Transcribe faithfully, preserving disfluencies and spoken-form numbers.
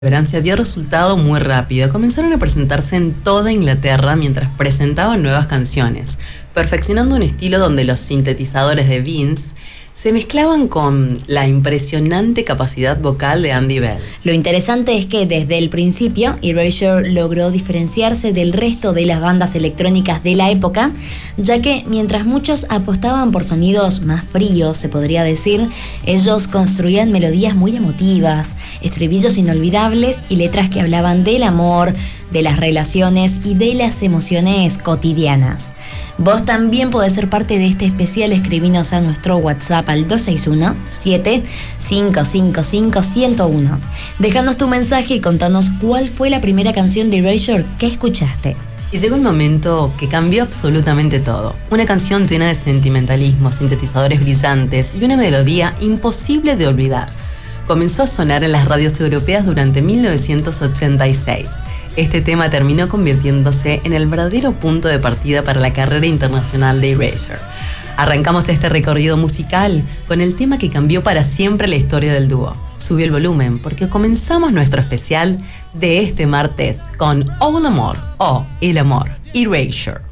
Se había resultado muy rápido. Comenzaron a presentarse en toda Inglaterra mientras presentaban nuevas canciones, perfeccionando un estilo donde los sintetizadores de Vince se mezclaban con la impresionante capacidad vocal de Andy Bell. Lo interesante es que desde el principio Erasure logró diferenciarse del resto de las bandas electrónicas de la época, ya que mientras muchos apostaban por sonidos más fríos, se podría decir, ellos construían melodías muy emotivas, estribillos inolvidables y letras que hablaban del amor, de las relaciones y de las emociones cotidianas. Vos también podés ser parte de este especial. Escribinos a nuestro WhatsApp al dos seis uno, siete cinco cinco cinco, uno cero uno. Déjanos tu mensaje y contanos cuál fue la primera canción de Erasure que escuchaste. Y llegó el momento que cambió absolutamente todo. Una canción llena de sentimentalismo, sintetizadores brillantes y una melodía imposible de olvidar. Comenzó a sonar en las radios europeas durante mil novecientos ochenta y seis. Este tema terminó convirtiéndose en el verdadero punto de partida para la carrera internacional de Erasure. Arrancamos este recorrido musical con el tema que cambió para siempre la historia del dúo. Sube el volumen porque comenzamos nuestro especial de este martes con All Amor o El Amor, Erasure.